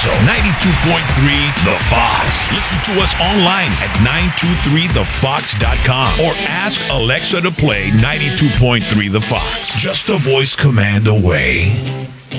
also 92.3 The Fox. Listen to us online at 923thefox.com or ask Alexa to play 92.3 The Fox. Just a voice command away.